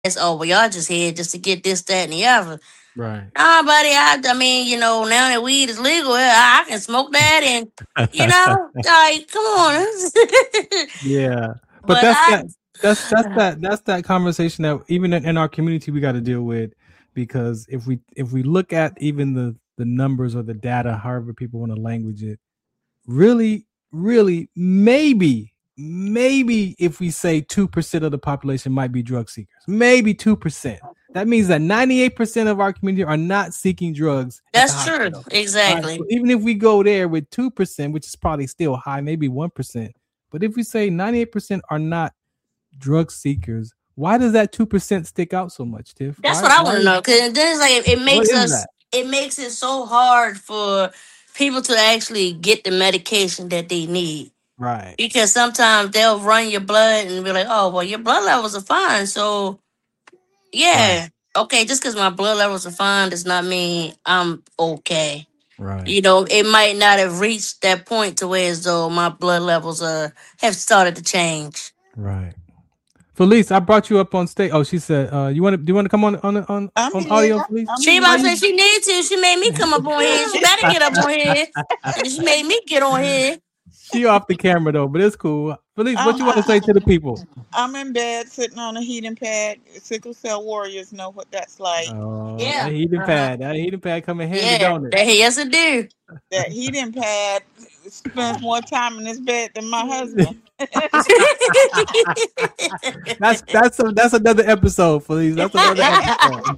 Oh, well, y'all just here just to get this, that, and the other. Right. Nah, buddy. I mean, now that weed is legal, I can smoke that, and like, come on. Yeah. But but I, that's that conversation that even in our community we got to deal with, because if we look at even the numbers or the data, however people want to language it, really maybe if we say 2% of the population might be drug seekers, maybe 2%, that means that 98% of our community are not seeking drugs at the that's true. hospital. All right, so Exactly. even if we go there with 2%, which is probably still high, maybe 1%, but if we say 98% are not drug seekers, why does that 2% stick out so much, Tiff? That's why what I why want to know. Cause then it's like it what makes is us. that? It makes it so hard for people to actually get the medication that they need. Right. Because sometimes they'll run your blood and be like, "Oh, well, your blood levels are fine." So Right. yeah, okay. Just because my blood levels are fine does not mean I'm okay. Right. It might not have reached that point to where as though my blood levels have started to change. Right. Felice, I brought you up on stage. Oh, she said, "You want to? Do you want to come I'm on here. audio, Felice?" I'm She about to here. say she needs to. She made me come up on here. She better get up on here. She made me get on here. She off the camera though, but it's cool. Felice, what I'm you want to say to the people? I'm in bed sitting on a heating pad. Sickle cell warriors know what that's like. Oh, Yeah. Uh-huh. that heating pad come in handy, Yeah. don't it? Yes, it do. That heating pad spends more time in this bed than my husband. That's another episode, Felice. That's another episode.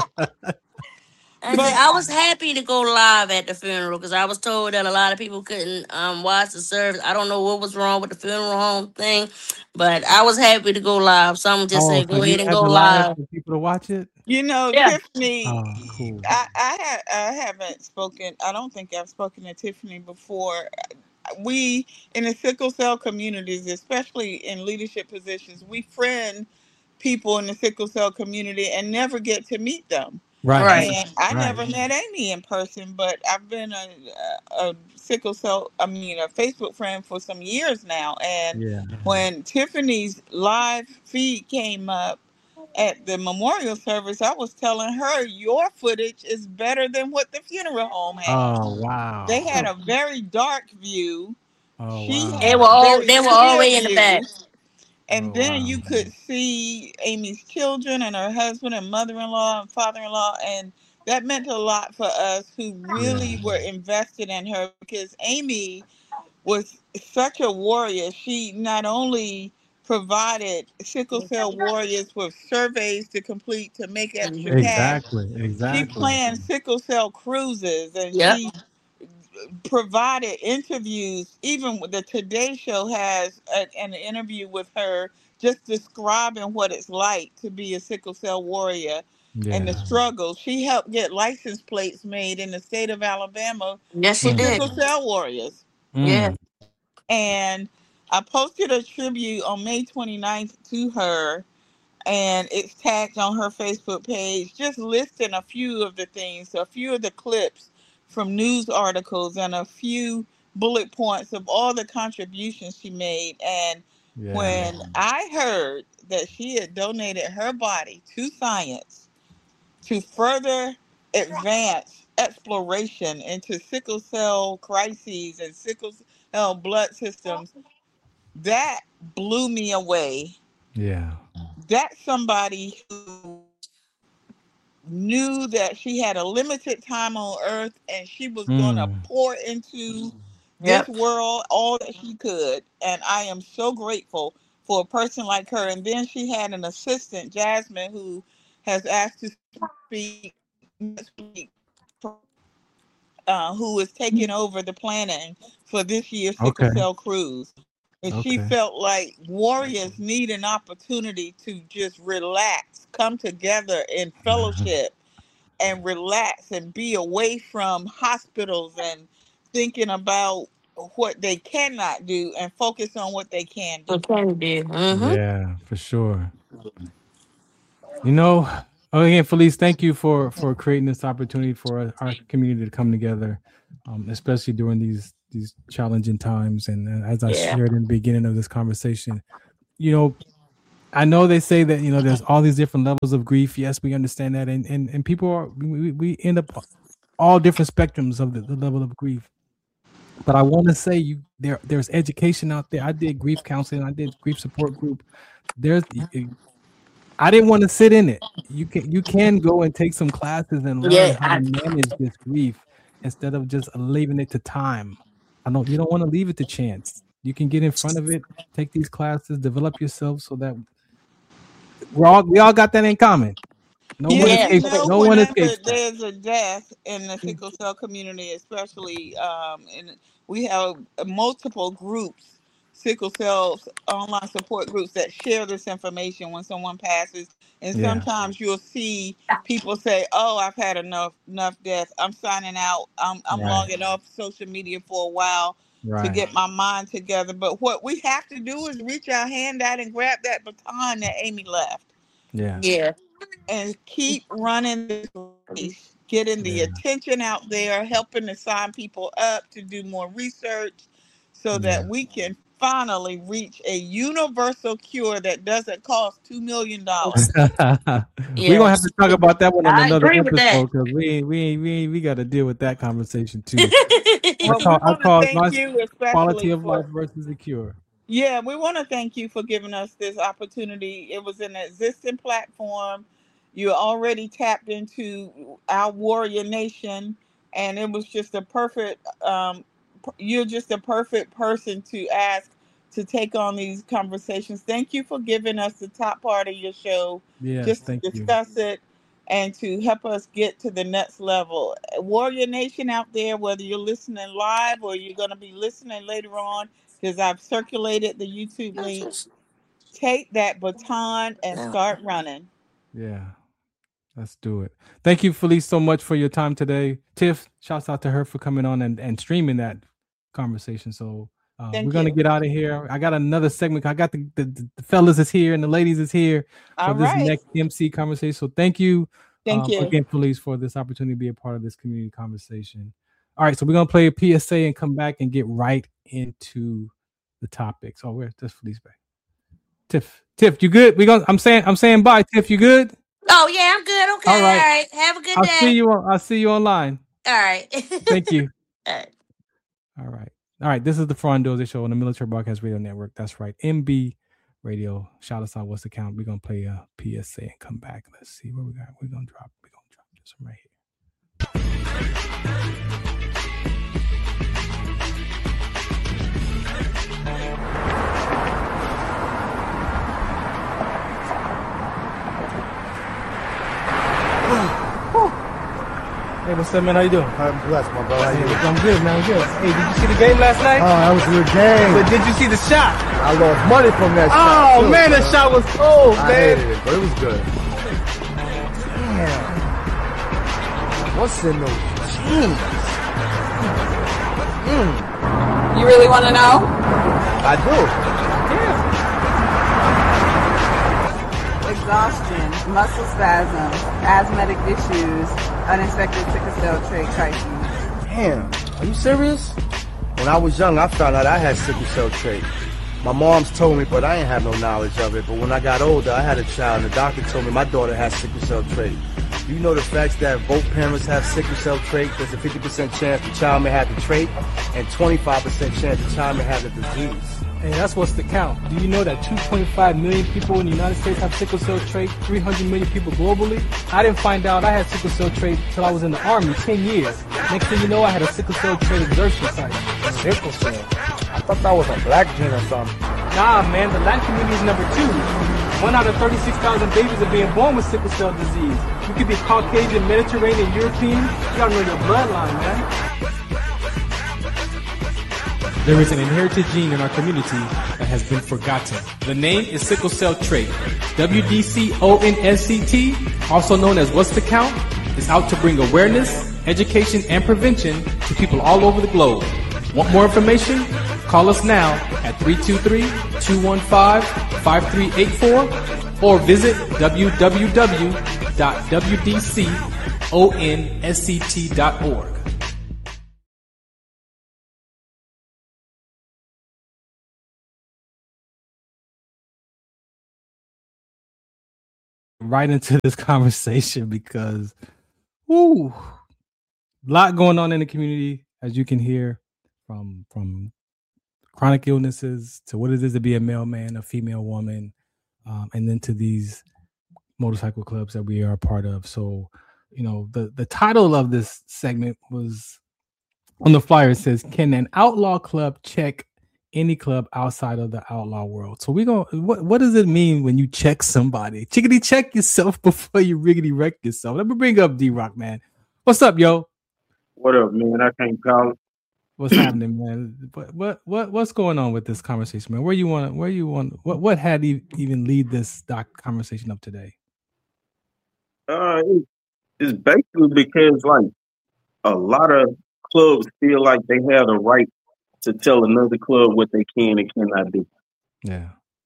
And But I was happy to go live at the funeral because I was told that a lot of people couldn't watch the service. I don't know what was wrong with the funeral home thing, but I was happy to go live. Someone just Oh, said, so "Go you ahead and had go the live live." for people to watch it? Yeah. Tiffany, Oh, cool. I haven't spoken. I don't think I've spoken to Tiffany before. We in the sickle cell communities, especially in leadership positions, we friend people in the sickle cell community and never get to meet them. Right. Right. And I Right. never met Amy in person, but I've been a sickle cell, I mean, a Facebook friend for some years now. And Yeah. when Tiffany's live feed came up at the memorial service, I was telling her, your footage is better than what the funeral home had. Oh, They wow. had a very dark view. Oh, She They had were wow. a all very they were all clear way in the back. view. And Oh, then wow. you could see Amy's children and her husband and mother-in-law and father-in-law, and that meant a lot for us who Yeah. really were invested in her because Amy was such a warrior. She not only provided sickle cell warriors with surveys to complete to make extra Mhm. cash, Exactly. she Exactly. planned sickle cell cruises and Yep. she provided interviews. Even the Today Show has an interview with her just describing what it's like to be a sickle cell warrior and the Yeah. struggles. She helped get license plates made in the state of Alabama Yes, she for Mm. did. sickle cell warriors. Yeah. Mm. And I posted a tribute on May 29th to her, and it's tagged on her Facebook page, just listing a few of the things, a few of the clips from news articles, and a few bullet points of all the contributions she made. And Yeah. when I heard that she had donated her body to science to further advance exploration into sickle cell crises and sickle cell blood systems, that blew me away. Yeah. That's somebody who knew that she had a limited time on earth and she was going to Mm. pour into this Yep. world all that she could. And I am so grateful for a person like her. And then she had an assistant, Jasmine, who has asked to speak next week, who is taking over the planning for this year's sickle Okay. cell cruise. And she Okay. felt like warriors need an opportunity to just relax, come together in fellowship and relax and be away from hospitals and thinking about what they cannot do and focus on what they can do. What can you do? Mm-hmm. Yeah, for sure. You know, again, Felice, thank you for creating this opportunity for our community to come together, especially during these challenging times. And as I Yeah. shared in the beginning of this conversation, you know, I know they say that, there's all these different levels of grief. Yes, we understand that. And people we end up all different spectrums of the level of grief. But I want to say there's education out there. I did grief counseling. I did grief support group. I didn't want to sit in it. You can go and take some classes and learn how to manage this grief instead of just leaving it to time. You don't want to leave it to chance. You can get in front of it, take these classes, develop yourself so that we all got that in common. No one escapes. No one escapes. There's a death in the sickle cell community, especially, and we have multiple groups, sickle cell online support groups that share this information when someone passes. And sometimes you'll see people say, "Oh, I've had enough death. I'm signing out. I'm logging off social media for a while to get my mind together." But what we have to do is reach our hand out and grab that baton that Amy left. Yeah. And keep running this race, getting the attention out there, helping to sign people up to do more research so that we can finally reach a universal cure that doesn't cost $2 million. We're gonna have to talk about that one on another episode because we got to deal with that conversation too. I call quality of life versus a cure. Yeah, we want to thank you for giving us this opportunity. It was an existing platform. You already tapped into our warrior nation, and it was just a perfect. You're just a perfect person to ask to take on these conversations. Thank you for giving us the top part of your show, just to discuss it and to help us get to the next level. Warrior Nation out there, whether you're listening live or you're going to be listening later on, because I've circulated the YouTube link, take that baton and start running. Yeah, let's do it. Thank you, Felice, so much for your time today. Tiff, shouts out to her for coming on and streaming that conversation. So we're going to get out of here. I got another segment. I got the fellas is here and the ladies is here for this next MC conversation. So thank you. Thank you again, Felice, for this opportunity to be a part of this community conversation. All right, so we're going to play a PSA and come back and get right into the topics. Oh, where's this Felice back? Tiff, you good? I'm saying bye, Tiff. You good? Oh yeah, I'm good. Okay, all right. Have a good day. I'll see you online. All right. Thank you. All right. This is the Frondose Show on the Military Broadcast Radio Network. That's right, MB Radio. Shout us out. What's the count? We're gonna play a PSA and come back. Let's see what we got. We're gonna drop this one right here. Hey, what's up, man? How you doing? I'm blessed, my brother. How you doing? I'm good, man. I'm good. Hey, did you see the game last night? Oh, that was a good game. But did you see the shot? I lost money from that shot. Oh, man, that shot was cold, man. I hated it, but it was good. Damn. What's in those jeans? You really want to know? I do. Exhaustion, muscle spasms, asthmatic issues, unexpected sickle cell trait crises. Damn, are you serious? When I was young, I found out I had sickle cell trait. My mom's told me, but I ain't have no knowledge of it. But when I got older, I had a child, and the doctor told me my daughter has sickle cell trait. You know the facts that both parents have sickle cell trait? There's a 50% chance the child may have the trait, and 25% chance the child may have the disease. Hey, that's what's the count. Do you know that 2.5 million people in the United States have sickle cell trait? 300 million people globally? I didn't find out I had sickle cell trait until I was in the Army, 10 years. Next thing you know, I had a sickle cell trait exertion site. Sickle cell? I thought that was a black gene or something. Nah, man, the Latin community is number 2. 1 out of 36,000 babies are being born with sickle cell disease. You could be Caucasian, Mediterranean, European. You gotta know your bloodline, man. There is an inherited gene in our community that has been forgotten. The name is sickle cell trait. WDCONSCT, also known as What's the Count, is out to bring awareness, education, and prevention to people all over the globe. Want more information? Call us now at 323-215-5384 or visit www.wdconsct.org. right into this conversation because, a lot going on in the community, as you can hear, from chronic illnesses to what it is to be a male man, a female woman, and then to these motorcycle clubs that we are a part of. So, the title of this segment was on the flyer. It says, "Can an outlaw club check any club outside of the outlaw world?" So what does it mean when you check somebody? Chickadee, check yourself before you riggedy wreck yourself. Let me bring up D-Rock, man. What's up, yo? What up, man? I can't call it. What's happening, man? What's going on with this conversation, man? What had even lead this conversation up today? It's basically because like a lot of clubs feel like they have the right to tell another club what they can and cannot do. Yeah.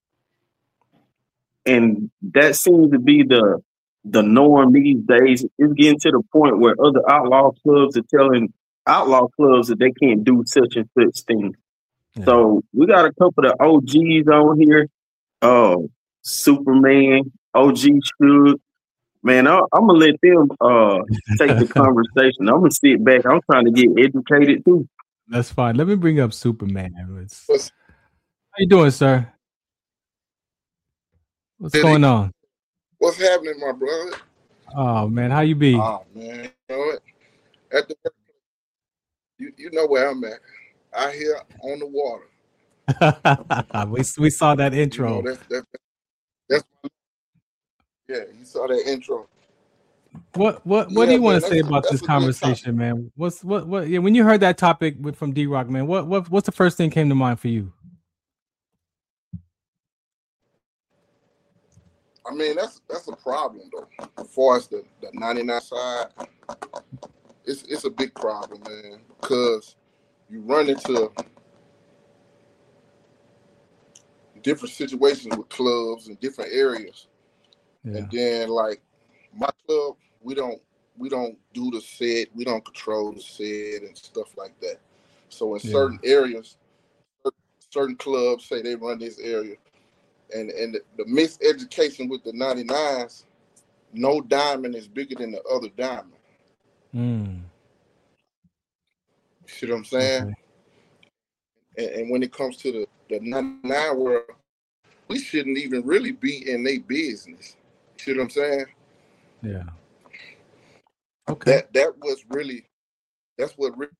And that seems to be the norm these days. It's getting to the point where other outlaw clubs are telling outlaw clubs that they can't do such and such things. Yeah. So we got a couple of OGs on here. Superman, OG Suge. Man, I'm gonna let them take the conversation. I'm gonna sit back. I'm trying to get educated too. That's fine. Let me bring up Superman. How you doing, sir? What's going on? What's happening, my brother? Oh man, how you be? Oh man, you know what? At the you know where I'm at. Out here on the water. we saw that intro. That's yeah, you saw that intro. What do you want to say about this conversation, man? What yeah, when you heard that topic from D-Rock, man, what's the first thing came to mind for you? I mean, that's a problem though. As far as the 99 side, it's a big problem, man, because you run into different situations with clubs in different areas. Yeah. And then like my club, we don't do the set, we don't control the set and stuff like that. So in certain areas, certain clubs say they run this area, and the miseducation with the 99s, no diamond is bigger than the other diamond. See what I'm saying? Okay. And when it comes to the 99 world, we shouldn't even really be in their business. See what I'm saying? Yeah. Okay. That's what really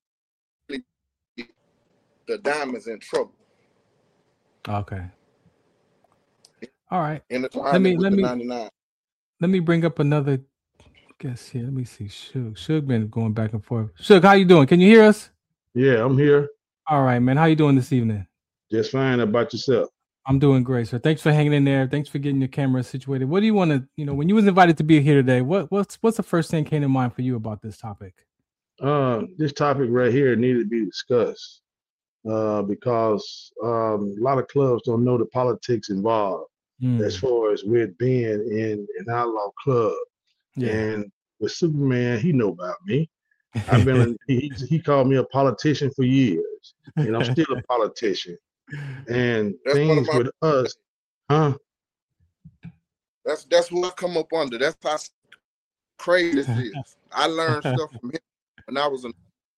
the diamond's in trouble. Okay. All right. In the let me bring up another guest here. Let me see. Suge been going back and forth. Suge, how you doing? Can you hear us? Yeah, I'm here. All right, man. How you doing this evening? Just fine. How about yourself? I'm doing great, sir. Thanks for hanging in there. Thanks for getting your camera situated. What do you want to, when you was invited to be here today, what's the first thing came to mind for you about this topic? This topic right here needed to be discussed because a lot of clubs don't know the politics involved as far as with being in an outlaw club. Yeah. And with Superman, he know about me. I've been he called me a politician for years, and I'm still a politician. And that's things with us, huh? That's what I come up under. That's how crazy this is. I learned stuff from him when I was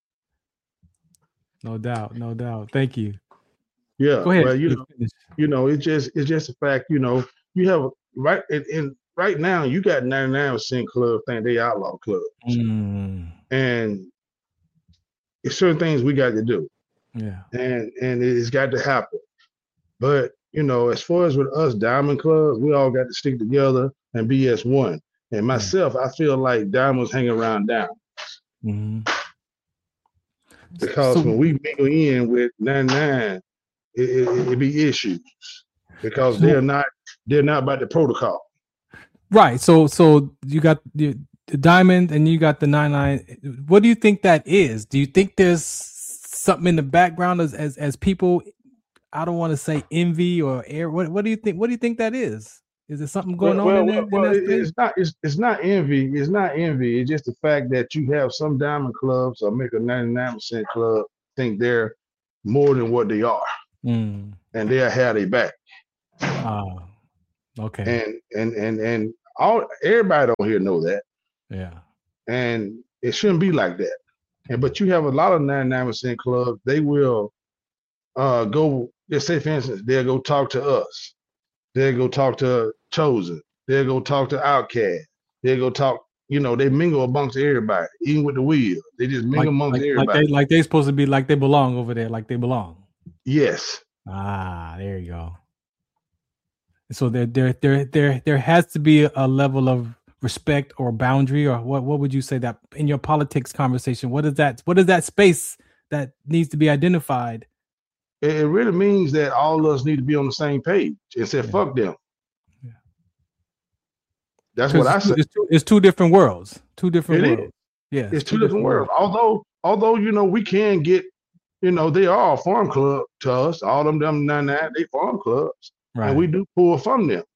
No doubt. Thank you. Yeah. Go ahead. Well, it's just a fact. You have right now you got 99% clubs think they outlaw clubs, and it's certain things we got to do. Yeah. And it's got to happen. But, as far as with us Diamond Clubs, we all got to stick together and be as one. And myself, I feel like Diamonds hang around Diamonds. Mm-hmm. Because when we mingle in with 99, it be issues. Because they're not by the protocol. Right. So you got the Diamond and you got the 99. What do you think that is? Do you think there's something in the background as people, I don't want to say envy or air. What do you think? What do you think that is? Is there something going on in there? Well, it's not envy. It's not envy. It's just the fact that you have some diamond clubs or make a 99% club think they're more than what they are, and they'll have their back. Oh, okay. And everybody on here know that. Yeah. And it shouldn't be like that. But you have a lot of 99% clubs, they will go, let's say for instance, they'll go talk to us. They'll go talk to Chosen. They'll go talk to Outkast. They'll go talk, they mingle amongst everybody, even with the wheel. They just mingle amongst everybody. Like they supposed to be like they belong over there, like they belong. Yes. There you go. So there has to be a level of respect or boundary, or what would you say that in your politics conversation? What is that space that needs to be identified? It really means that all of us need to be on the same page and say, fuck them. Yeah. That's what I say. It's two different worlds. Two different worlds. Yeah. It's two different worlds. Although, we can get, they are a farm club to us. All them 99, they farm clubs. Right. And we do pull from them.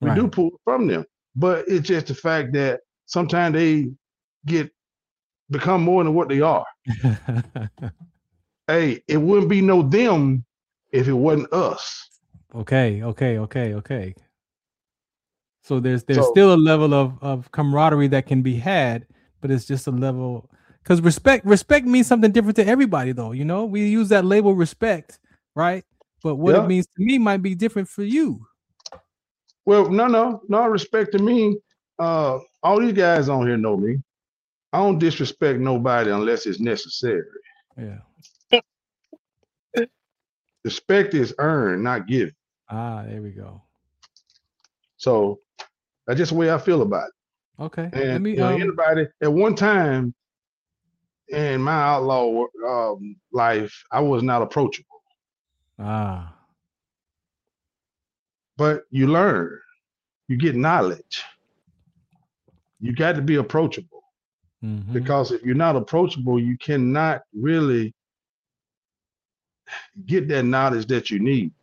But it's just the fact that sometimes they become more than what they are. Hey, it wouldn't be no them if it wasn't us. Okay. So there's still a level of camaraderie that can be had, but it's just a level, because respect means something different to everybody, though. We use that label respect, right? But what it means to me might be different for you. Well, no respect to me. All these guys on here know me. I don't disrespect nobody unless it's necessary. Yeah. Respect is earned, not given. There we go. So that's just the way I feel about it. Okay. And anybody at one time in my outlaw life, I was not approachable. But you learn, you get knowledge. You got to be approachable, because if you're not approachable, you cannot really get that knowledge that you need.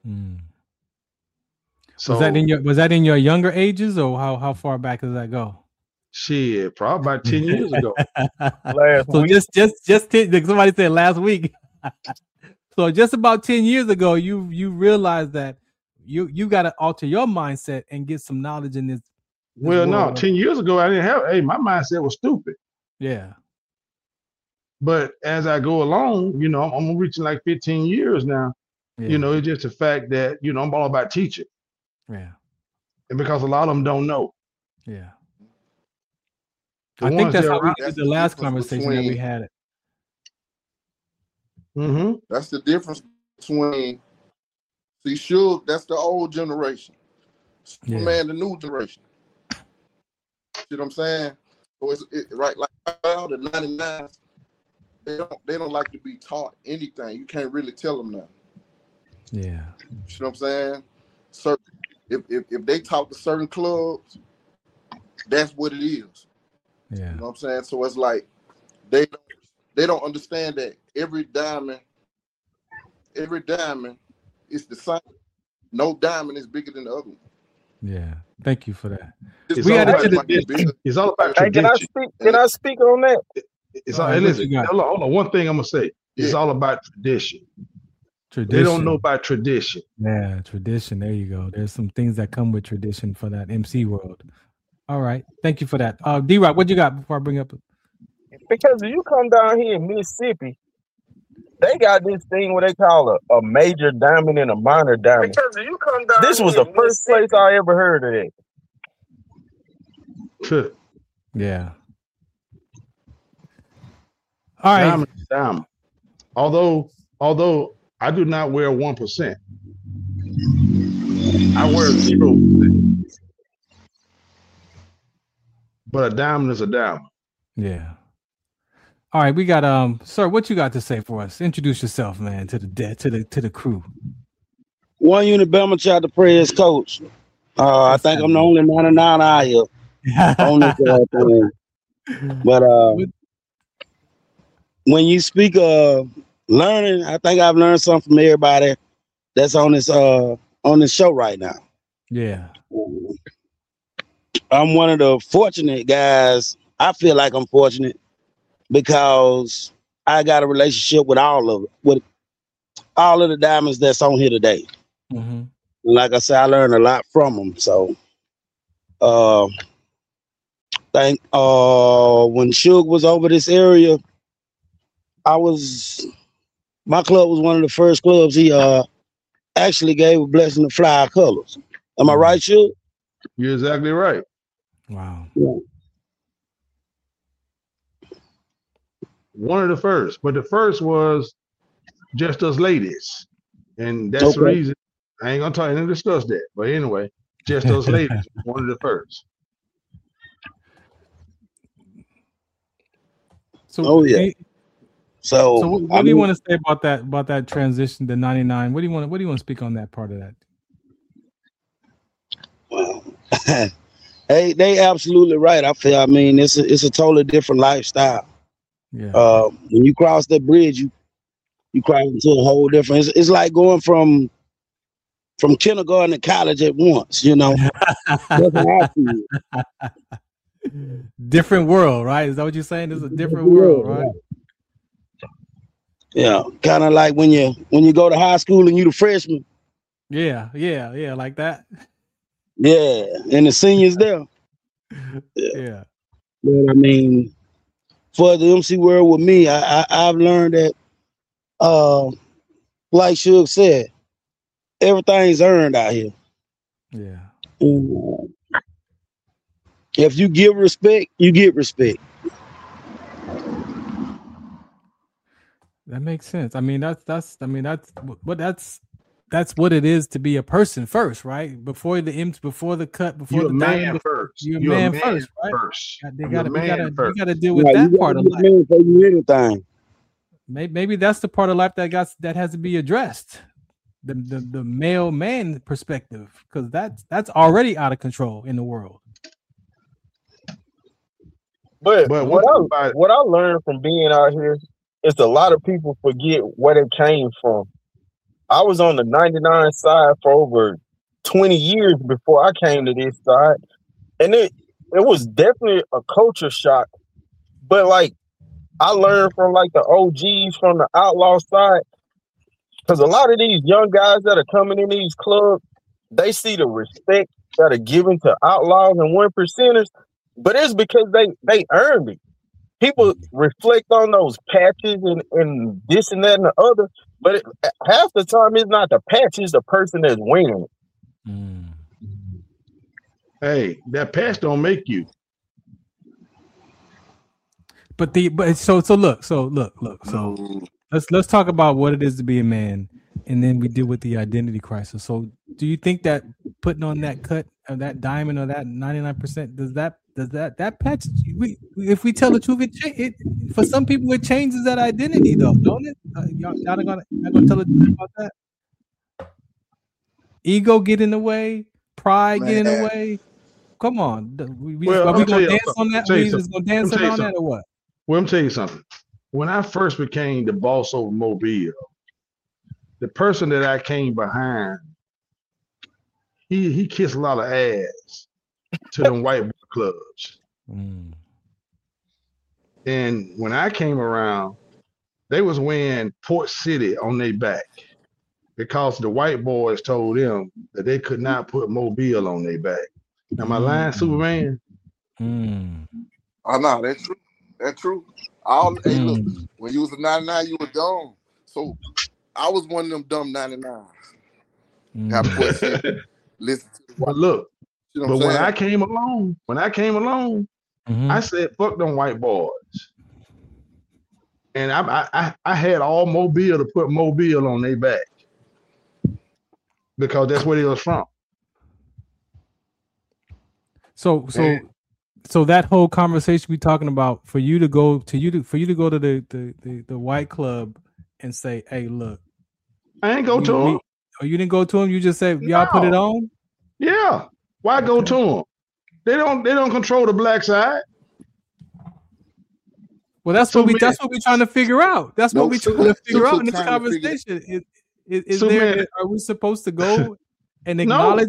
So was that in your younger ages, or how far back does that go? Shit, probably about 10 years ago. Just somebody said last week. So just about 10 years ago, you realized that you got to alter your mindset and get some knowledge in this. Well, no, 10 years ago, I didn't have, my mindset was stupid. Yeah. But as I go along, I'm reaching like 15 years now. Yeah. It's just the fact that, I'm all about teaching. Yeah. And because a lot of them don't know. Yeah. I think that's how we did the last conversation that we had. That's the difference between, see, Suge, that's the old generation. Superman, the new generation. See what I'm saying? So it's right, like the 99s, they don't like to be taught anything. You can't really tell them nothing. Yeah. You know what I'm saying? If they talk to certain clubs, that's what it is. Yeah. You know what I'm saying? So it's like they don't understand that every diamond is the same. No diamond is bigger than the other one. Yeah. Thank you for that. It's all about tradition. Can I speak on that? Listen, hold on. One thing I'm gonna say. It's all about tradition. They don't know about tradition. Yeah, tradition. There you go. There's some things that come with tradition for that MC world. All right. Thank you for that. D-Rock, what you got before I bring up? Because if you come down here in Mississippi, they got this thing where they call a major diamond and a minor diamond. Because if you come down this was the first place I ever heard of it. Yeah. All right. Diamond. Although I do not wear 1%. I wear 0%. But a diamond is a diamond. Yeah. All right, we got sir, what you got to say for us? Introduce yourself, man, to the crew. 1 Unit Bama chapter prayers coach. I think I'm the only 99 out here on this thing. But when you speak of learning, I think I've learned something from everybody that's on this show right now. Yeah. I'm one of the fortunate guys. I feel like I'm fortunate because I got a relationship with all of the diamonds that's on here today. Mm-hmm. Like I said, I learned a lot from them. So think when Suge was over this area, my club was one of the first clubs he actually gave a blessing to fly our colors. Am I right, Suge? You're exactly right. Wow. Yeah. One of the first, but the first was Just Us Ladies, and that's the reason. I ain't gonna tell you and discuss that, but anyway, Just Us Ladies was one of the first. So So what do you want to say about that transition to 99? What do you want to speak on that part of that? Well, they absolutely right. I mean, it's a totally different lifestyle. Yeah. When you cross that bridge, you cross into a whole different. It's like going from kindergarten to college at once. You know. That's how I feel. Different world, right? Is that what you're saying? It's a different world, right? Yeah, kind of like when you go to high school and you the freshman. Yeah, like that. Yeah, and the seniors there. Yeah. But I mean, for the MC world with me, I've learned that, like Suge said, everything's earned out here. Yeah. If you give respect, you get respect. That makes sense. I mean, that's what it is to be a person first, right? Before the cut, before you're the man first. You're a man first, right? You gotta deal with that part of life. Anything. Maybe that's the part of life that has to be addressed. The male man perspective, because that's already out of control in the world. But what I learned from being out here is a lot of people forget where they came from. I was on the 99 side for over 20 years before I came to this side. And it was definitely a culture shock. But like I learned from like the OGs from the outlaw side. Because a lot of these young guys that are coming in these clubs, they see the respect that are given to outlaws and 1%ers, but it's because they earned it. People reflect on those patches and this and that and the other, but half the time it's not the patch, it's the person that's winning it. Hey, that patch don't make you. So look. Let's talk about what it is to be a man, and then we deal with the identity crisis. So, do you think that putting on that cut or that diamond or that 99% does that patch? If we tell the truth, it for some people it changes that identity, though, don't it? Y'all not gonna tell the truth about that? Ego get in the way, pride get in the way. Come on, are we gonna dance on that? We just gonna dance on that or what? Well, I'm tell you something. When I first became the boss over Mobile, the person that I came behind, he kissed a lot of ass to them white boy clubs. And when I came around, they was wearing Port City on their back because the white boys told them that they could not put Mobile on their back. Am I lying, Superman? Oh no, that's true. That's true. Hey, look, when you was a 99, you were dumb. So I was one of them dumb 99s. Have a question. Listen to the but look, you know but what when I'm I came along, I said, fuck them white boys. And I had all Mobile to put Mobile on their back because that's where they was from. So that whole conversation we talking about for you to go to the white club and say, hey, look, I ain't go to them. Oh, you didn't go to them? You just said y'all put it on? Yeah. Why go to them? They don't control the black side. Well, that's what we're trying to figure out. That's what we're trying to figure out in this conversation. Are we supposed to go and acknowledge?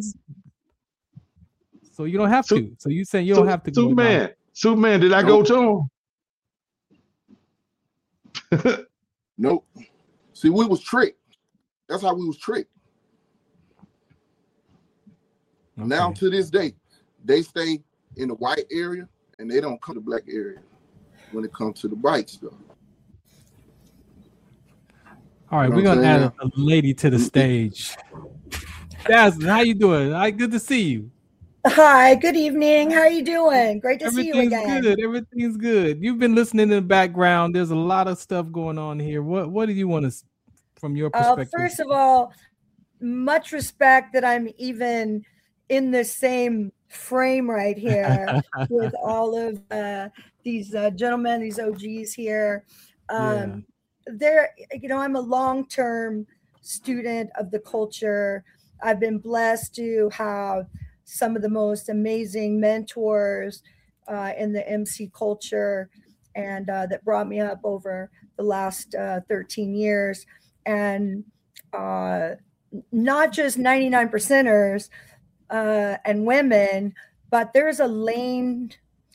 So you don't have to. So you say you don't have to go. Superman, did I go to him? Nope. See, we was tricked. That's how we was tricked. Okay. Now to this day, they stay in the white area and they don't come to the black area when it comes to the bike stuff. All right, we're gonna add a lady to the stage. Jasmine, how you doing? Good to see you. Hi, good evening. How are you doing? Great to see you again. Everything's good. Everything's good. You've been listening in the background. There's a lot of stuff going on here. What do you want to, from your perspective? First of all, much respect that I'm even in the same frame right here with all of these gentlemen, these OGs here. They're, I'm a long-term student of the culture. I've been blessed to have some of the most amazing mentors in the MC culture, and that brought me up over the last 13 years. And not just 99%ers and women, but there's a lane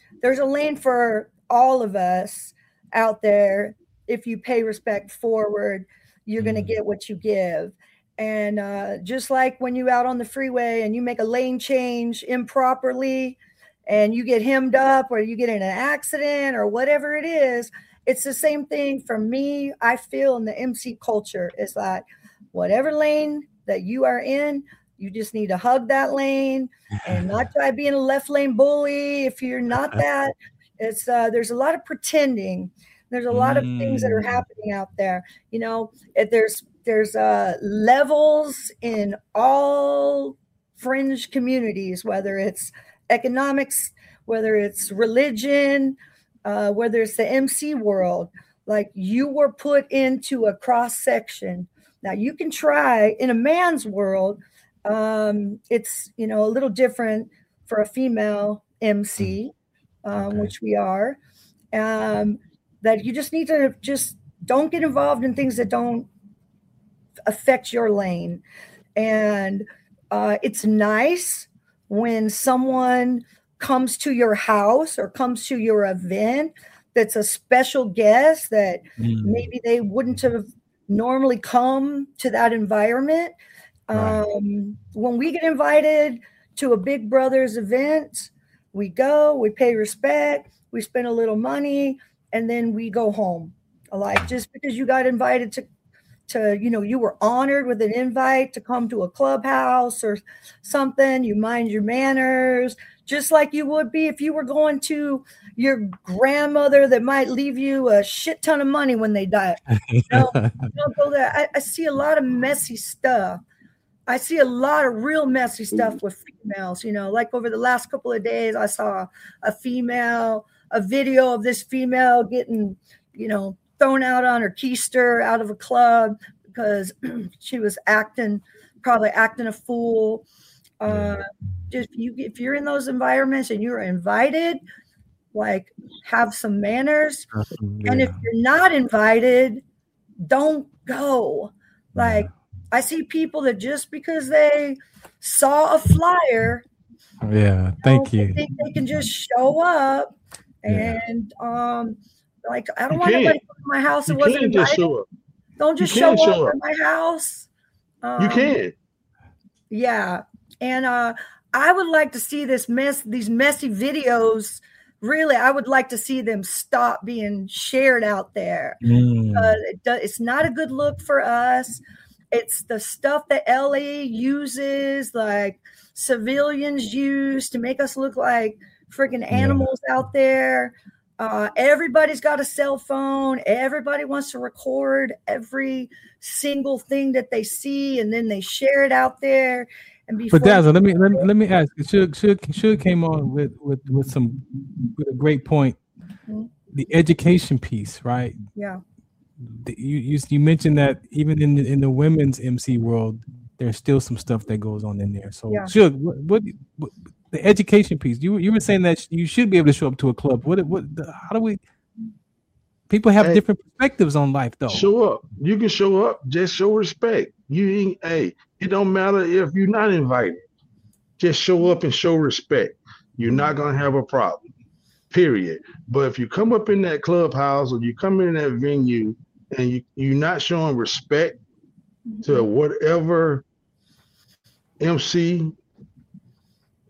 for all of us out there. If you pay respect forward, you're going to get what you give. And just like when you're out on the freeway and you make a lane change improperly and you get hemmed up or you get in an accident or whatever it is, it's the same thing for me. I feel in the MC culture is like whatever lane that you are in, you just need to hug that lane and not try being a left lane bully. If you're not that, it's there's a lot of pretending. There's a lot of things that are happening out there. There's levels in all fringe communities, whether it's economics, whether it's religion, whether it's the MC world. Like you were put into a cross section. Now you can try in a man's world. It's a little different for a female MC, which we are. That you just need to don't get involved in things that don't affect your lane. And it's nice when someone comes to your house or comes to your event that's a special guest that maybe they wouldn't have normally come to that environment. When we get invited to a Big Brothers event, we go, we pay respect, we spend a little money, and then we go home. Like just because you got invited to you were honored with an invite to come to a clubhouse or something, you mind your manners, just like you would be if you were going to your grandmother that might leave you a shit ton of money when they die. Don't go there. I see a lot of messy stuff. I see a lot of real messy stuff with females, like over the last couple of days, I saw a video of this female getting, thrown out on her keister out of a club because she was probably acting a fool. If you're in those environments and you're invited, like have some manners. And if you're not invited, don't go. Like I see people that just because they saw a flyer, thank you. They think they can just show up and like I don't want anybody to come to my house that wasn't invited. Don't just show up at my house. You can. Yeah. And I would like to see these messy videos. Really, I would like to see them stop being shared out there. It's not a good look for us. It's the stuff that LA uses, like civilians use to make us look like freaking animals out there. Everybody's got a cell phone. Everybody wants to record every single thing that they see, and then they share it out there. But Dazzle, let me ask you. Should came on with a great point. The education piece, right? Yeah. You mentioned that even in the women's MC world, there's still some stuff that goes on in there. So Suge, what the education piece? You were saying that you should be able to show up to a club. How do we? People have different perspectives on life, though. Show up. You can show up. Just show respect. It don't matter if you're not invited. Just show up and show respect. You're not gonna have a problem. Period. But if you come up in that clubhouse or you come in that venue and you're not showing respect to whatever MC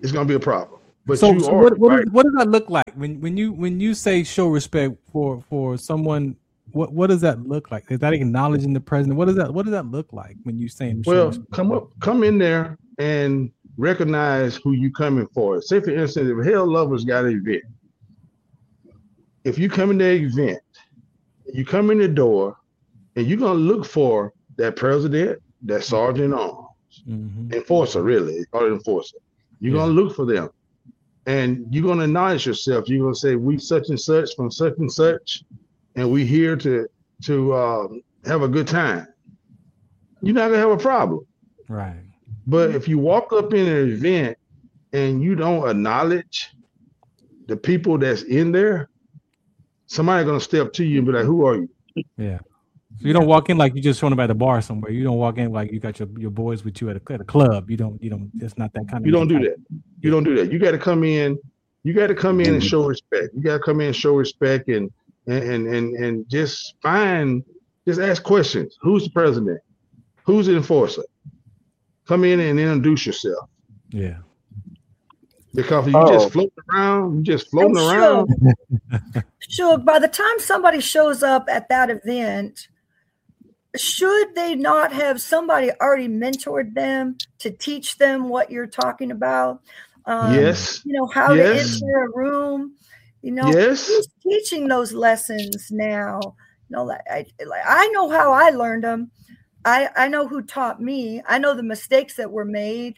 it's gonna be a problem. But so, you so are what does that look like when you say show respect for someone? What does that look like? Is that acknowledging the president? What does that look like when you saying show respect? come in there and recognize who you coming for. Say for instance, if Hell Lovers got an event, if you come in their event, you come in the door, and you're gonna look for that president, that sergeant arms, enforcer, really, call it enforcer. You're gonna look for them, and you're gonna acknowledge yourself. You're gonna say, "We such and such from such and such, and we here to have a good time." You're not gonna have a problem, right? But if you walk up in an event and you don't acknowledge the people that's in there, somebody's gonna step to you and be like, "Who are you?" Yeah. So you don't walk in like you just showing up at a bar somewhere. You don't walk in like you got your boys with you at a club. You don't. It's not that kind of. You don't do that. You don't do that. You got to come in. You got to come in and show respect. You got to come in and show respect and just ask questions. Who's the president? Who's the enforcer? Come in and introduce yourself. Yeah. Because you just floating around. Sure. By the time somebody shows up at that event, should they not have somebody already mentored them to teach them what you're talking about? Yes. How to enter a room. Yes. Who's teaching those lessons now? I know how I learned them. I know who taught me. I know the mistakes that were made.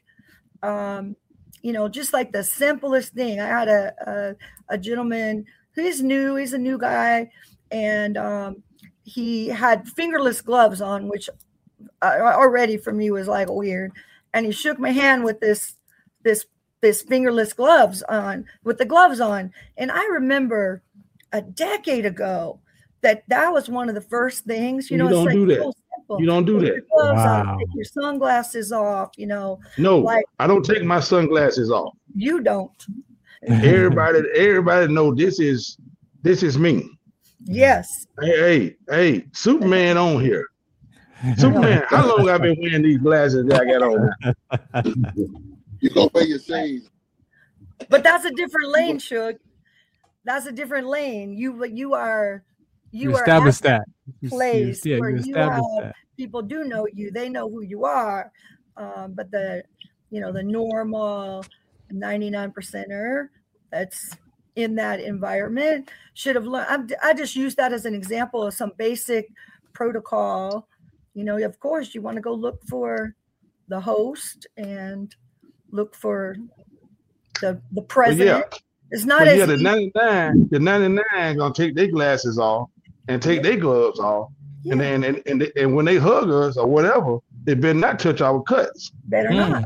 Just like the simplest thing. I had a gentleman who's new. He's a new guy, and he had fingerless gloves on, which already for me was like weird. And he shook my hand with this fingerless gloves on, And I remember a decade ago that was one of the first things. You don't do that. You don't do that. Wow. Take your sunglasses off. No, I don't take my sunglasses off. You don't. Everybody know this is me. Yes. Hey, Superman on here. Superman, how long I've been wearing these glasses that I got on? You gonna wear your shades. But that's a different lane, Suge. That's a different lane. You established that place where you have people do know you. They know who you are. But the normal 99%er that's in that environment should have learned. I just use that as an example of some basic protocol. Of course, you want to go look for the host and look for the president. It's not the 99 gonna take their glasses off and take their gloves off, and when they hug us or whatever, they better not touch our cuts. Better not.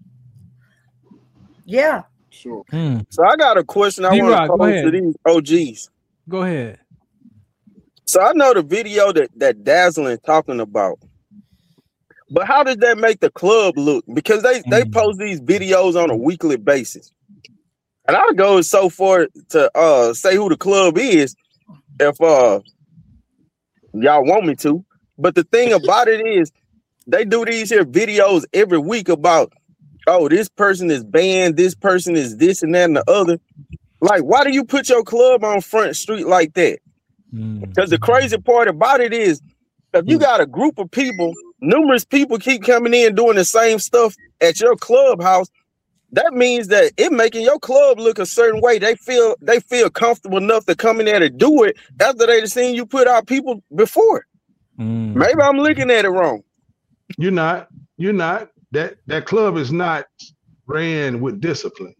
Yeah. Sure. So I got a question I want to pose to these OGs. Go ahead. So I know the video that Dazzling talking about, but how does that make the club look? Because they post these videos on a weekly basis. And I'll go so far to say who the club is if y'all want me to. But the thing about it is they do these here videos every week about, oh, this person is banned, this person is this and that and the other. Like, why do you put your club on Front Street like that? Because the crazy part about it is if you got a group of people, numerous people keep coming in doing the same stuff at your clubhouse, that means that it making your club look a certain way. They feel comfortable enough to come in there to do it after they've seen you put out people before. Maybe I'm looking at it wrong. You're not. That club is not ran with discipline.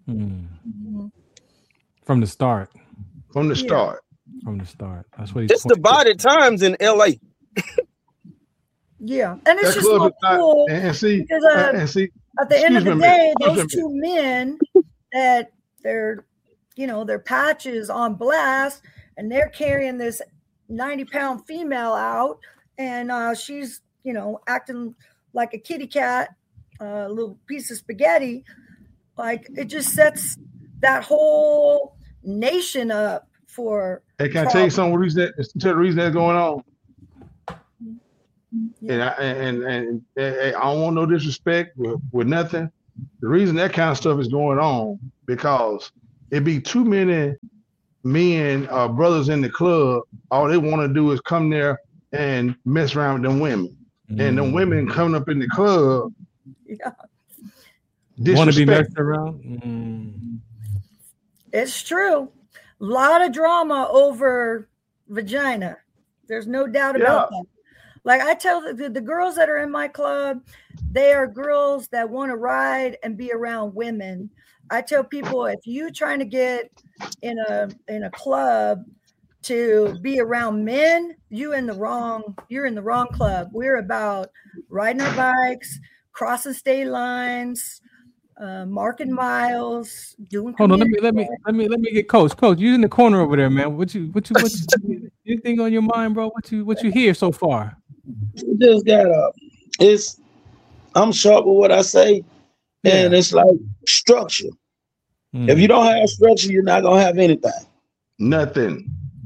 From the start. From the start. That's what he's It's divided times in LA. Yeah. And it's just not cool. And see, at the end of the day, those two men that their patches on blast, and they're carrying this 90-pound female out, and she's acting like a kitty cat, a little piece of spaghetti. Like, it just sets that whole nation up for. Hey, can I tell you something? The reason that's going on. And I don't want no disrespect with nothing, The reason that kind of stuff is going on because it be too many men or brothers in the club. All they want to do is come there and mess around with them women. And them women coming up in the club. Yeah. Want to be messed around? It's true. A lot of drama over vagina. There's no doubt about that. Like I tell the girls that are in my club, they are girls that want to ride and be around women. I tell people, if you're trying to get in a club to be around men, you're in the wrong club. We're about riding our bikes, crossing state lines, marking miles, doing. Hold on, let me get Coach. Coach, you in the corner over there, man. What you anything on your mind, bro? What you hear so far? Just got up. I'm sharp with what I say, and it's like structure. If you don't have structure, you're not gonna have anything. Nothing.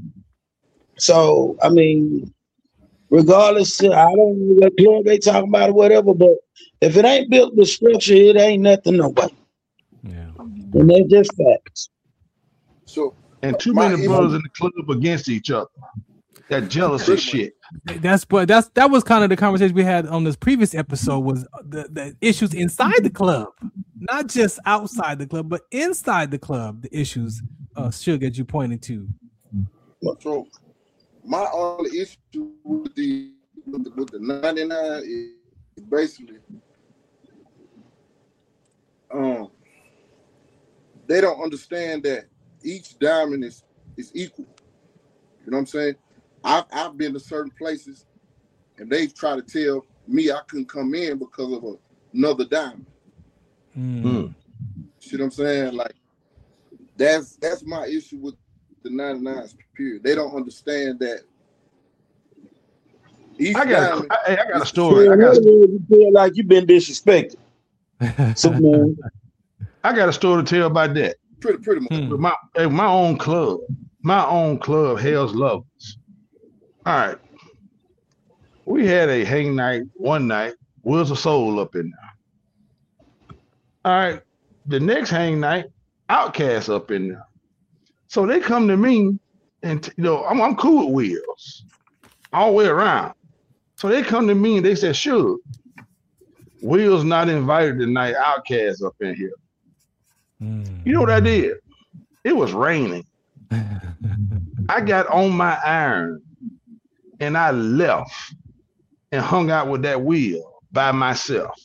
So I mean, regardless, I don't know what club they talking about or whatever, but if it ain't built with structure, it ain't nothing no way. Yeah. And that's just facts. So and too many brothers in the club against each other. That jealousy shit. That was kind of the conversation we had on this previous episode, was the issues inside the club, not just outside the club, but inside the club. The issues should get you pointed to. So my only issue with the 99 is basically they don't understand that each diamond is equal. You know what I'm saying? I've been to certain places and they try to tell me I couldn't come in because of another diamond. See what I'm saying? Like that's my issue with the 99s, period. They don't understand that each diamond. I got a story. You feel like you've been disrespected. So, man, I got a story to tell about that. Pretty much. My own club, Hell's Lovers. All right. We had a hang night one night, Wheels of Soul up in there. All right. The next hang night, Outkast up in there. So they come to me and, I'm cool with Wheels all the way around. So they come to me and they said, sure, Wheels not invited tonight, Outkast up in here. You know what I did? It was raining. I got on my iron and I left and hung out with that Wheel by myself.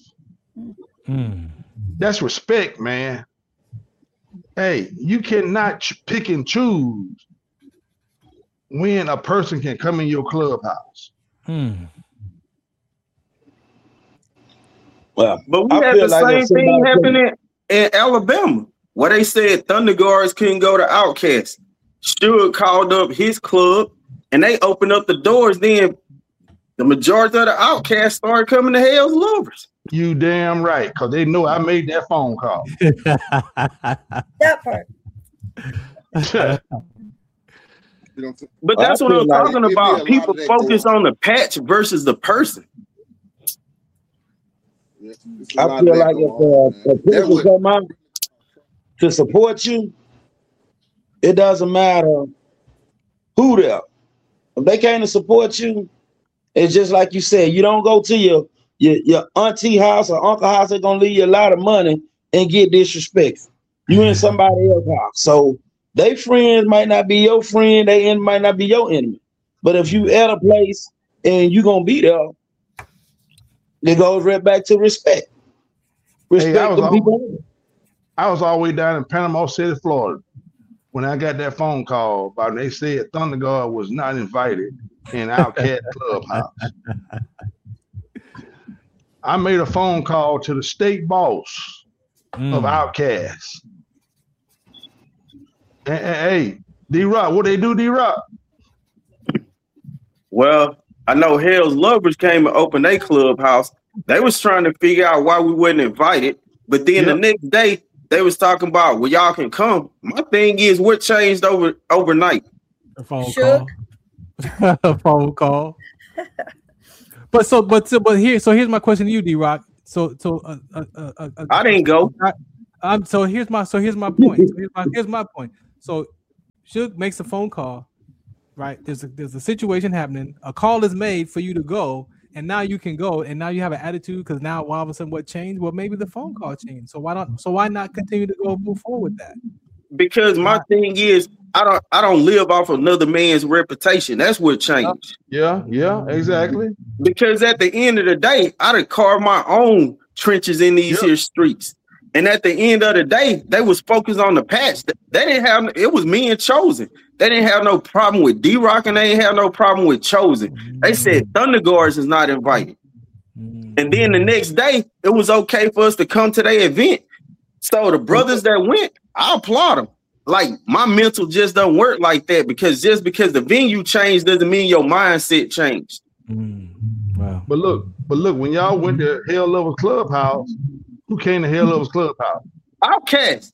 That's respect, man. Hey, you cannot pick and choose when a person can come in your clubhouse. Well, but we had the same thing happening in Alabama, where they said Thunder Guards couldn't go to Outkast. Suge called up his club, and they opened up the doors. Then the majority of the Outkast started coming to Hell's Lovers. You damn right, because they know I made that phone call. That part. But that's what I'm talking about. People focus on the patch versus the person. I feel like if a person come out to support you, it doesn't matter who they are. If they came to support you, it's just like you said, you don't go to your auntie house or uncle house, they're gonna leave you a lot of money and get disrespectful. You in somebody else's house. So they friends might not be your friend, they enemy might not be your enemy. But if you at a place and you gonna be there, it goes right back to respect. Respect the people. I was all the way down in Panama City, Florida, when I got that phone call about they said Thunder God was not invited in Outkast Clubhouse. I made a phone call to the state boss of Outkast. And hey, D-Rock, what they do, D-Rock? Well, I know Hell's Lovers came and opened their clubhouse. They was trying to figure out why we wasn't invited. But then the next day, they was talking about, well, y'all can come. My thing is, what changed overnight? A phone call. A phone call. But here's my question to you, D-Rock. I didn't go. So here's my point. Here's my point. So Suge makes a phone call, right? There's a situation happening. A call is made for you to go, and now you can go, and now you have an attitude because now all of a sudden what changed? Well, maybe the phone call changed. So why not continue to go move forward with that? Because my thing is, I don't live off another man's reputation. That's what changed. Yeah, exactly. Because at the end of the day, I done carved my own trenches in these here streets. And at the end of the day, they was focused on the patch. They didn't have it was me and Chosen. They didn't have no problem with D-Rock, and they didn't have no problem with Chosen. They said Thunder Guards is not invited. And then the next day, it was okay for us to come to their event. So the brothers that went, I applaud them. Like, my mental just don't work like that, because just because the venue changed doesn't mean your mindset changed. Wow. But look, when y'all went to Hell Lovers Clubhouse, who came to Hell Lovers Clubhouse? Outkast.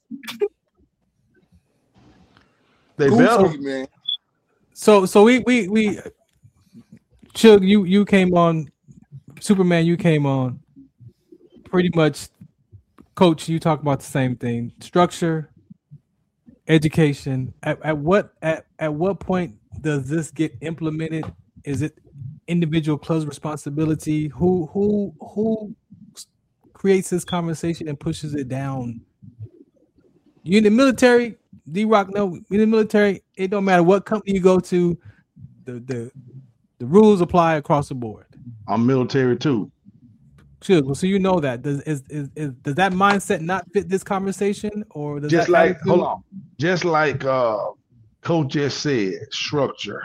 They better, man. So we Chug, you came on, Superman, you came on. Pretty much, Coach, you talk about the same thing. Structure, education. At what point does this get implemented? Is it individual club's responsibility? Who creates this conversation and pushes it down? You in the military, D-Rock, no, in the military, it don't matter what company you go to, the rules apply across the board. I'm military too. Sure. So you know that. Does that mindset not fit this conversation, or does just that like attitude? hold on, just like Coach just said, structure.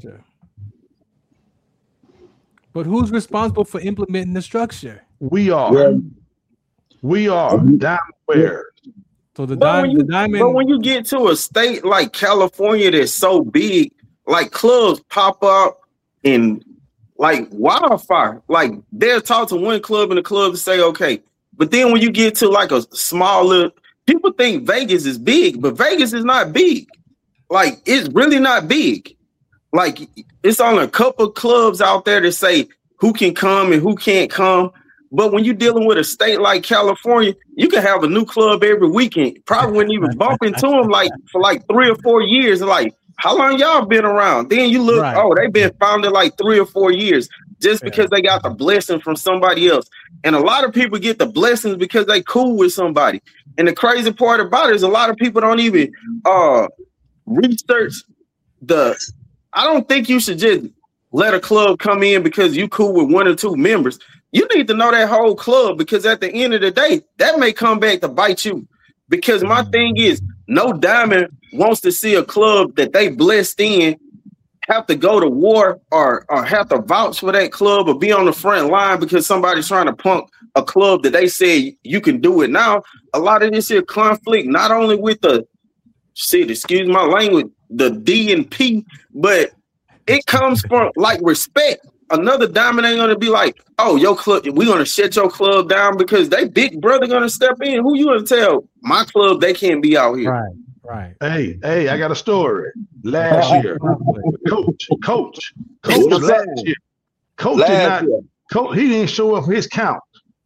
But who's responsible for implementing the structure? We are. Yeah. We are diamond wearers. So the But diamond. when you get to a state like California that's so big, like clubs pop up in like wildfire. Like they'll talk to one club and the club and say, okay. But then when you get to like a small little, people think Vegas is big, but Vegas is not big. Like it's really not big. Like it's only a couple of clubs out there that say who can come and who can't come. But when you're dealing with a state like California, you can have a new club every weekend. Probably wouldn't even bump into them like for like 3 or 4 years. Like, how long y'all been around? Then you look, oh, they've been founded like 3 or 4 years just because they got the blessing from somebody else. And a lot of people get the blessings because they cool with somebody. And the crazy part about it is a lot of people don't even research I don't think you should just let a club come in because you cool with 1 or 2 members. You need to know that whole club, because at the end of the day, that may come back to bite you. Because my thing is, no diamond wants to see a club that they blessed in have to go to war or have to vouch for that club or be on the front line because somebody's trying to punk a club that they say you can do it now. A lot of this here conflict, not only with excuse my language, the D and P, but it comes from like respect. Another diamond ain't gonna be like, oh, your club, we're gonna shut your club down because they big brother gonna step in. Who you gonna tell my club they can't be out here? Right. Hey, I got a story. Last year, Coach last year. Coach, he didn't show up for his count.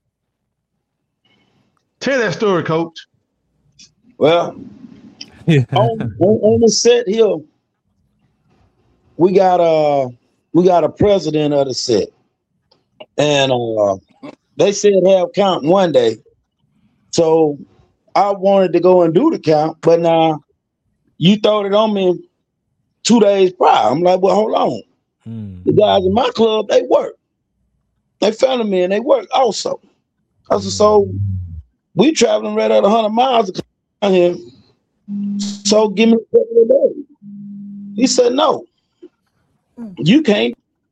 Tell that story, Coach. Well, on the set here, we got a president of the set, and they said have count one day. So I wanted to go and do the count, but now you throwed it on me 2 days prior. I'm like, well, hold on. The guys in my club, they work. They family men, they work also. I said, so we traveling right at 100 miles to come here. So give me a couple of days. He said, no, you can't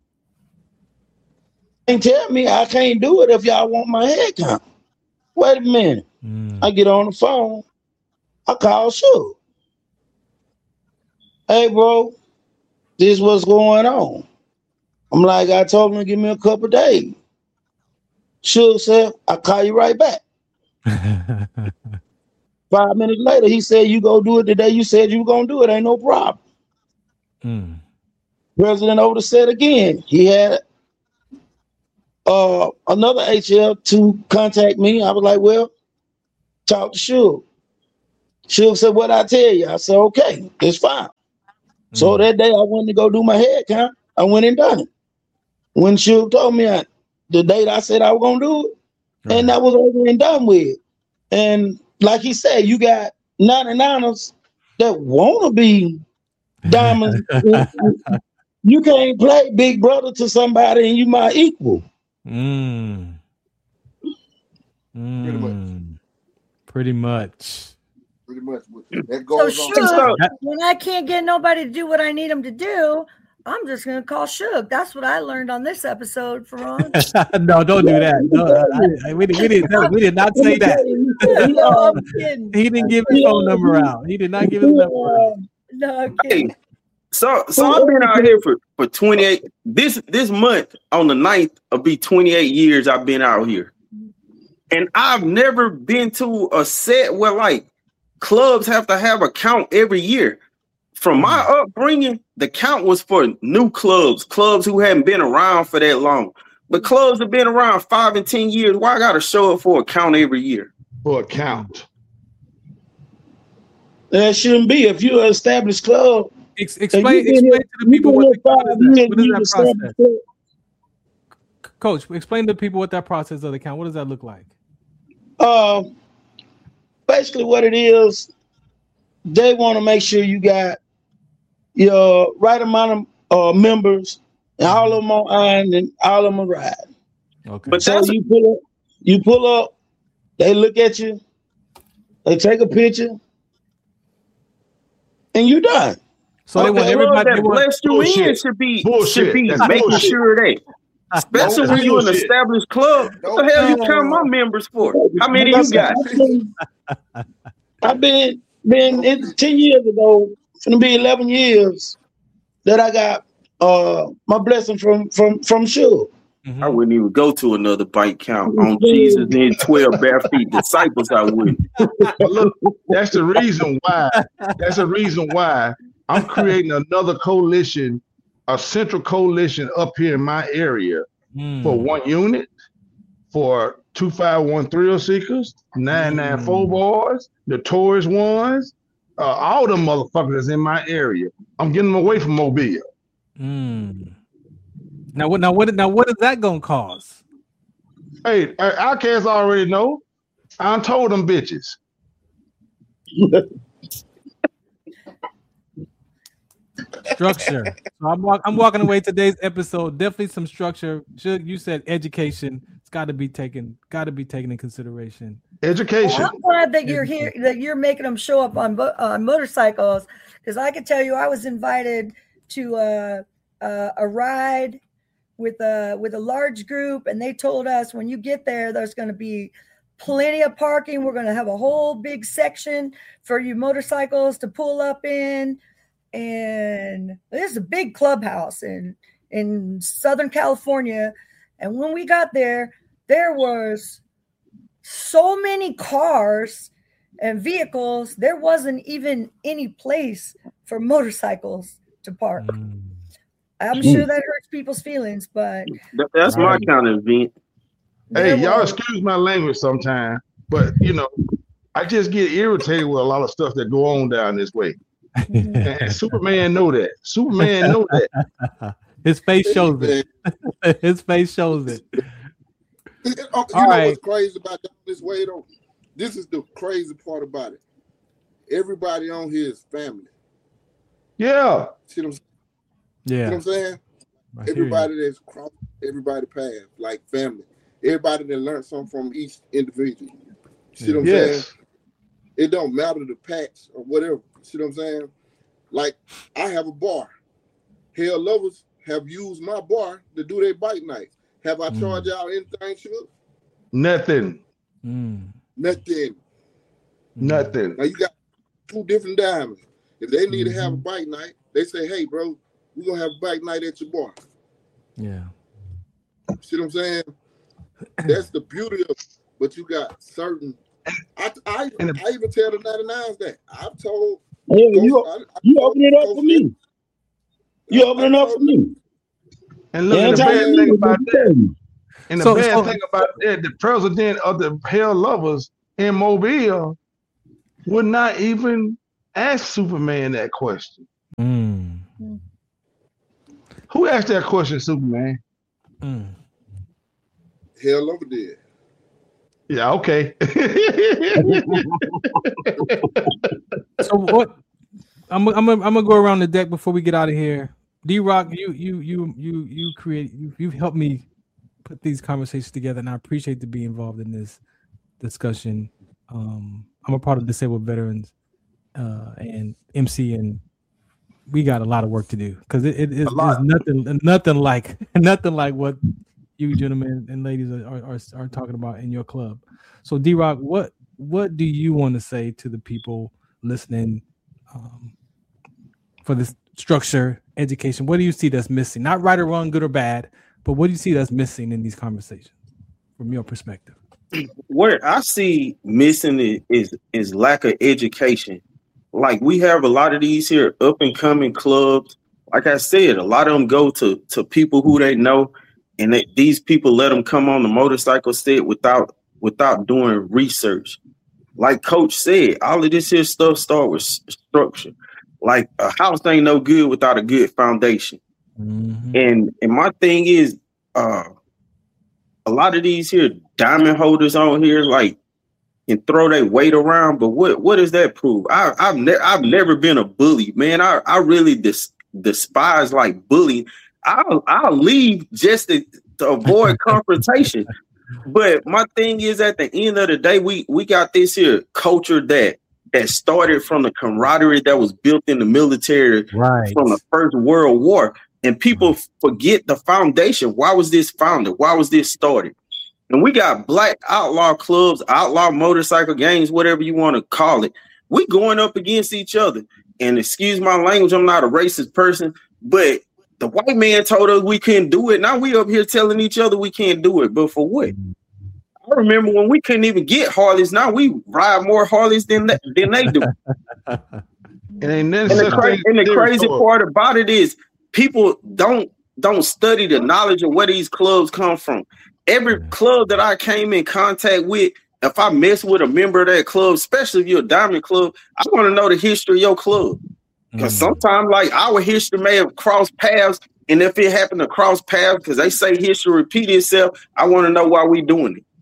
tell me I can't do it if y'all want my head count. Wait a minute. I get on the phone. I call Suge. Hey, bro, this is what's going on. I'm like, I told him to give me a couple of days. Suge said, I'll call you right back. 5 minutes later, he said, you go do it the day you said you were going to do it. Ain't no problem. President over the set again. He had another HL to contact me. I was like, well, talk to Suge. Suge said, what I tell you? I said, okay, it's fine. So that day I went to go do my head count. I went and done it. When Suge told me the date I said I was going to do it, and that was over and done with. And like he said, you got 99ers that want to be diamonds. You can't play big brother to somebody and you my equal. Pretty much. That goes so on. Suge, when I can't get nobody to do what I need them to do, I'm just gonna call Suge. That's what I learned on this episode, Ferron. No, don't do that. No, we did not say that. No, I'm kidding. He didn't give his phone number out. He did not give his number out. No, I'm kidding. Hey, so I've been out here for 28. This month on the 9th will be 28 years I've been out here. And I've never been to a set where like clubs have to have a count every year. From my upbringing, the count was for new clubs who hadn't been around for that long. But clubs have been around 5 and 10 years. Why I got to show up for a count every year? For a count. That shouldn't be. If you're an established club, explain to the people what is that process. Coach, explain to people what that process of the count. What does that look like? Basically what it is, they want to make sure you got your right amount of members, and all of them on iron and all of them are riding. Okay. But so you pull up, they look at you, they take a picture, and you done. So they want everybody that bless you in should be making sure that. Especially when you're an established club. What the hell you count my members for? How many you got? I've been 10 years ago, it's gonna be 11 years that I got my blessing from Suge. I wouldn't even go to another bike count on Jesus and 12 bare feet disciples. I wouldn't. Look, that's the reason why. That's the reason why I'm creating another coalition, a central coalition up here in my area for 1 unit, for 251 thrill seekers, 994 boys, the Taurus ones, all them motherfuckers in my area. I'm getting them away from Mobile. Now what is that gonna cause? Hey, Outcast already know. I told them bitches. Structure. So I'm walking away today's episode. Definitely some structure. You said education. It's got to be taken in consideration. Education. Well, I'm glad that you're here. That you're making them show up on motorcycles. Because I can tell you, I was invited to a ride with a large group, and they told us when you get there, there's going to be plenty of parking. We're going to have a whole big section for you motorcycles to pull up in. And this is a big clubhouse in Southern California. And when we got there, there was so many cars and vehicles, there wasn't even any place for motorcycles to park. I'm sure that hurts people's feelings, but that's my kind of event. Hey, y'all excuse my language sometimes, but I just get irritated with a lot of stuff that go on down this way. And Superman know that. Superman know that. His face shows it. His face shows it. You know what's crazy about this way though? This is the crazy part about it. Everybody on here is family. Yeah. See what I'm saying? Yeah. You know what I'm saying? Everybody that's crossed everybody path, like family. Everybody that learned something from each individual. See what I'm saying? It don't matter the patch or whatever. See what I'm saying? Like, I have a bar. Hell lovers have used my bar to do their bike nights. Have I charged y'all anything, Suge? Nothing. Nothing. Nothing. Now you got 2 different diamonds. If they need to have a bike night, they say, hey, bro, we're going to have a bike night at your bar. Yeah. See what I'm saying? That's the beauty of it. But you got certain... I even tell the 99s that. I've told... Hey, you open it up for me. You open it up for me. And look at the bad thing about that. And the bad thing about that, the president of the Hell Lovers in Mobile would not even ask Superman that question. Who asked that question, Superman? Hell Lover did. Yeah, okay. So what? I'm gonna go around the deck before we get out of here. D-Rock, you've helped me put these conversations together, and I appreciate to be involved in this discussion. I'm a part of Disabled Veterans and MC, and we got a lot of work to do because it's nothing like what you gentlemen and ladies are talking about in your club. So D-Rock, what do you want to say to the people listening for this structure, education? What do you see that's missing? Not right or wrong, good or bad, but what do you see that's missing in these conversations from your perspective? What I see missing is lack of education. Like we have a lot of these here up and coming clubs. Like I said, a lot of them go to people who they know, and these people let them come on the motorcycle set without doing research. Like Coach said, all of this here stuff start with structure. Like a house ain't no good without a good foundation. And my thing is, a lot of these here diamond holders on here, like, can throw their weight around, but what does that prove? I've never been a bully, man. I really despise like bullying. I'll leave just to avoid confrontation. But my thing is, at the end of the day, we got this here culture that started from the camaraderie that was built in the military from the First World War. And people forget the foundation. Why was this founded? Why was this started? And we got black outlaw clubs, outlaw motorcycle gangs, whatever you want to call it. We going up against each other. And excuse my language, I'm not a racist person, but the white man told us we couldn't do it. Now we up here telling each other we can't do it. But for what? I remember when we couldn't even get Harleys. Now we ride more Harleys than they do. And the crazy part about it is people don't study the knowledge of where these clubs come from. Every club that I came in contact with, if I mess with a member of that club, especially if you're a diamond club, I want to know the history of your club. Because sometimes, like, our history may have crossed paths, and if it happened to cross paths, because they say history repeat itself, I want to know why we doing it.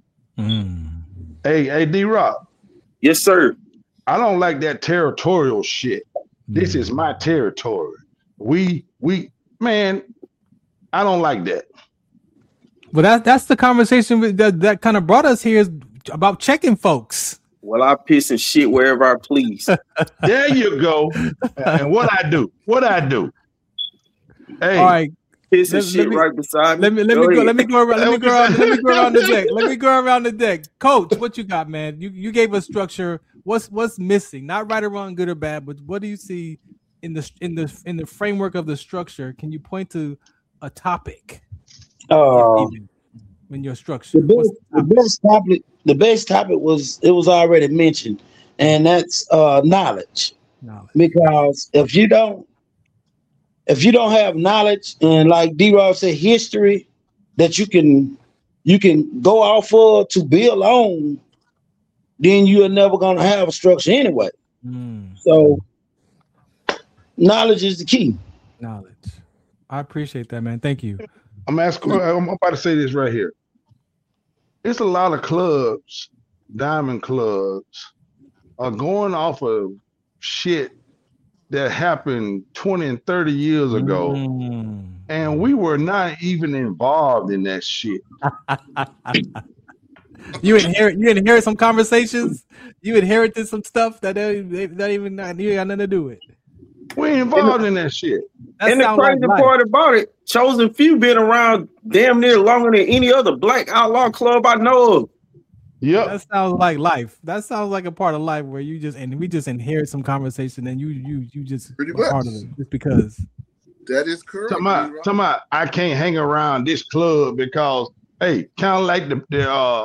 Hey, D-Rock. Yes, sir. I don't like that territorial shit. This is my territory. Man, I don't like that. Well, that's the conversation that kind of brought us here, is about checking folks. Well, I piss and shit wherever I please. There you go. And what I do? Hey, all right. Piss and shit right beside me. Let me go around the deck. Let me go around the deck. Coach, what you got, man? You gave us structure. What's missing? Not right or wrong, good or bad, but what do you see in the framework of the structure? Can you point to a topic? In your structure, the best topic was already mentioned, and that's knowledge. Because if you don't have knowledge, and like D-Rock said, history that you can go off of to build on, then you are never gonna have a structure anyway. So knowledge is the key. Knowledge. I appreciate that, man. Thank you. I'm about to say this right here. It's a lot of clubs, diamond clubs, are going off of shit that happened 20 and 30 years ago. And we were not even involved in that shit. You inherit some conversations. You inherited some stuff that you got nothing to do with. We ain't involved in that shit. And the crazy part about it, Chosen Few been around damn near longer than any other black outlaw club I know of. Yep. That sounds like life. That sounds like a part of life where we just inherit some conversation and you just pretty are part of it just because. That is correct. Talking about I can't hang around this club because hey, kind of like the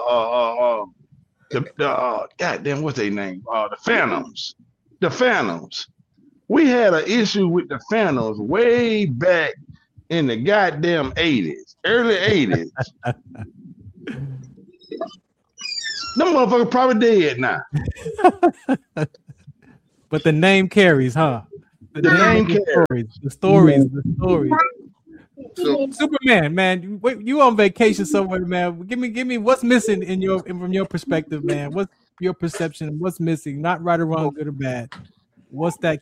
goddamn, what's their name? The Phantoms. The Phantoms. We had an issue with the Phantoms way back in the goddamn 80s, early 80s. Them motherfuckers probably dead now. But the name carries, huh? The name carries. The stories. So, Superman, man, you on vacation somewhere, man. Give me what's missing from your perspective, man. What's your perception? What's missing? Not right or wrong, good or bad. What's that